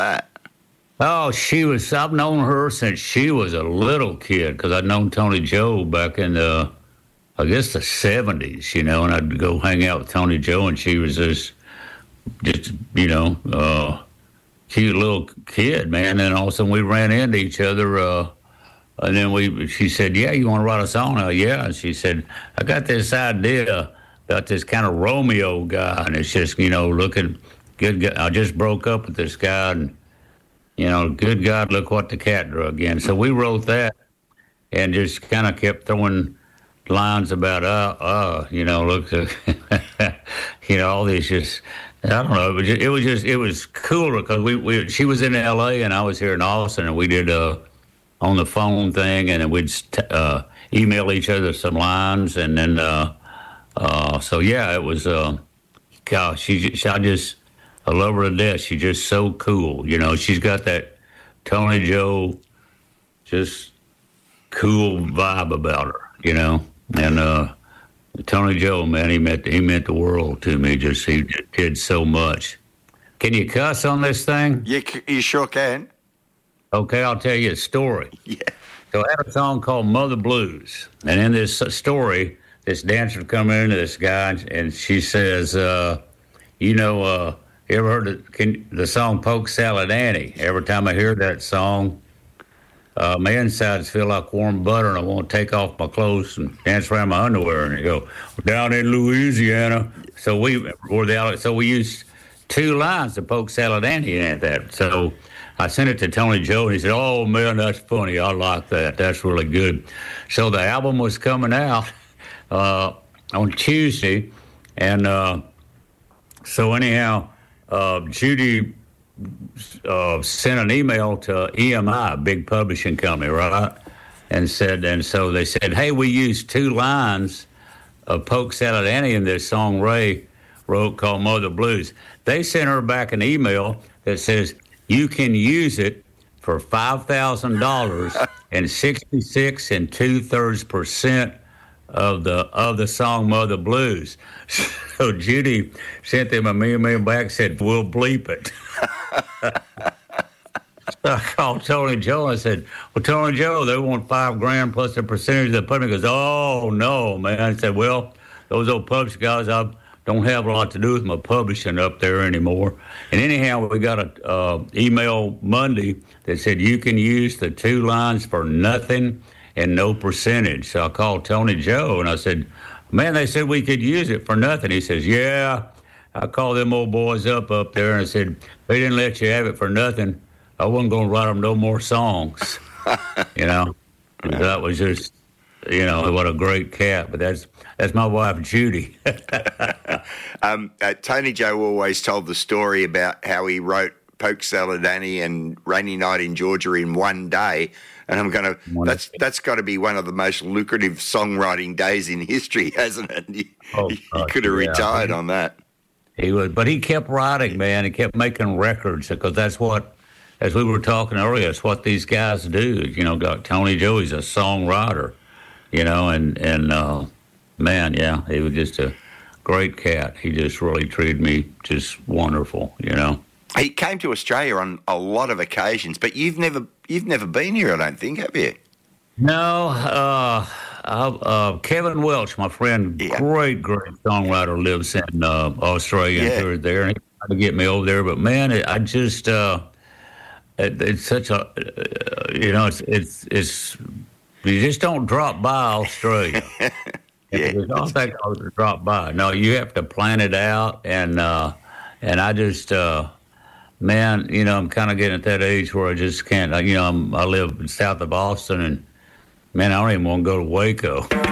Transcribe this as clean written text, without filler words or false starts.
that? Oh, I've known her since she was a little kid because I'd known Tony Joe back in I guess the 70s, and I'd go hang out with Tony Joe, and she was just cute little kid, man. And all of a sudden we ran into each other, and then she said, "Yeah, you want to write a song?" Yeah. And she said, "I got this idea about this kind of Romeo guy, and it's just, looking good. I just broke up with this guy, and good God, look what the cat drug in." So we wrote that, and just kind of kept throwing lines about look, all these just. I don't know. It was cool because she was in L.A. and I was here in Austin, and we did on the phone thing, and then we'd email each other some lines, and then so yeah, it was. Gosh, I love her to death. She's just so cool. She's got that Tony Joe, just cool vibe about her. And Tony Joe, man, he meant the world to me. He did so much. Can you cuss on this thing? You sure can. Okay, I'll tell you a story. Yeah. So I had a song called Mother Blues, and in this story, this dancer come into this guy, and she says, you ever heard the song Polk Salad Annie? Every time I hear that song, my insides feel like warm butter, and I want to take off my clothes and dance around my underwear. And they go, down in Louisiana. So we used two lines of Polk Salad Annie in that. So I sent it to Tony Joe, and he said, "Oh man, that's funny. I like that. That's really good." So the album was coming out on Tuesday, and so anyhow, Judy sent an email to EMI, a big publishing company, right? And so they said, "Hey, we used two lines of Polk Salad Annie in this song Ray wrote called Mother Blues." They sent her back an email that says, "You can use it for $5,000 and 66 2/3% of the song Mother Blues." So Judy sent them a million back, said, "We'll bleep it." So I called Tony Joe and I said, "Well, Tony Joe, they want $5,000 plus the percentage of the public." He goes, "Oh no, man." I said, "Well, those old publishing guys, I don't have a lot to do with my publishing up there anymore." And anyhow, we got a email Monday that said you can use the two lines for nothing and no percentage. So I called Tony Joe and I said, "Man, they said we could use it for nothing." He says, "Yeah." I called them old boys up there and I said, "They didn't let you have it for nothing. I wasn't going to write them no more songs." That was just, what a great cat. But that's my wife, Judy. Tony Joe always told the story about how he wrote Polk Salad Annie and Rainy Night in Georgia in one day. And that's got to be one of the most lucrative songwriting days in history, hasn't it? He could have retired on that. He would, but he kept writing, man. He kept making records because that's what, as we were talking earlier, it's what these guys do. Got Tony Joe, he's a songwriter, and man, yeah, he was just a great cat. He just really treated me just wonderful, He came to Australia on a lot of occasions, but you've never been here, I don't think, have you? No. Kevin Welch, my friend, great songwriter, lives in Australia. Yeah. There, and he tried to get me over there, but man, it's such a, it's you just don't drop by Australia. I don't think I would drop by. No, you have to plan it out, and I just. Man, I'm kind of getting at that age where I just can't. I live south of Austin, and man, I don't even want to go to Waco.